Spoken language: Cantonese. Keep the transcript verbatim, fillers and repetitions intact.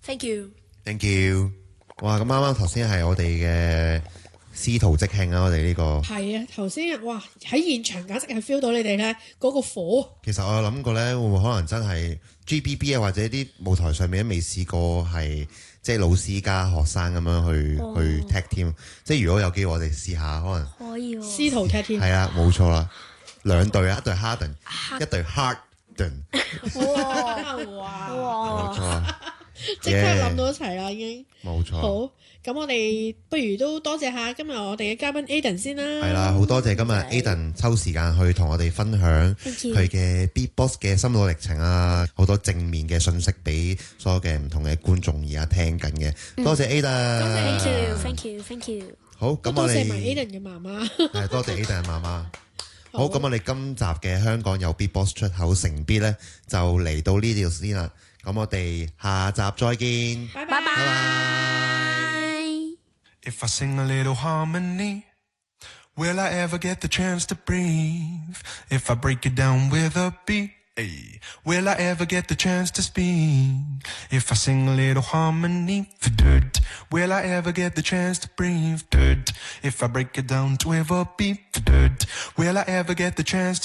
Thank you，Thank you。哇，咁啱啱頭先係我哋嘅司徒即興啊！我哋呢、這個係啊，頭先哇喺現場簡直係 feel 到你哋咧嗰個火。 其實我有諗過咧，會唔會可能真係 G B B 啊，或者啲舞台上面都未試過係即係老師加學生咁樣去、哦、去 tag team。即係如果有機會，我哋試下可能可以喎。 司徒 tag team 係啊，冇錯啦，兩隊啊，一隊 Harden， 一隊 Harden。 哇哇！ 冇錯。 即刻諗到一齊啦，已經冇錯。 好，咁我哋不如都多謝下今日我哋嘅嘉賓 Aden 先啦。 係啦，好多謝今日 Aden 抽時間去同我哋分享佢嘅 Beatbox 嘅心路歷程啊，好多正面嘅信息俾所有嘅唔同嘅觀眾而家聽緊嘅。多謝 Aden， 多謝 Thank you，Thank you，Thank you。 好，咁我哋多謝埋 Aden 嘅媽媽。 係多謝 Aden 嘅媽媽。好，咁我哋今集嘅香港有 Beatbox 出口成必咧，就嚟到呢度先啦。咁我哋下集再見， 拜拜拜拜。 If I sing a little harmony, will I ever get the chance to breathe? If I break it down with a beat, hey, will I ever get the chance to speak? If I sing a little harmony, will I ever get the chance to breathe? If I break it down with a beat, will I ever get the chance to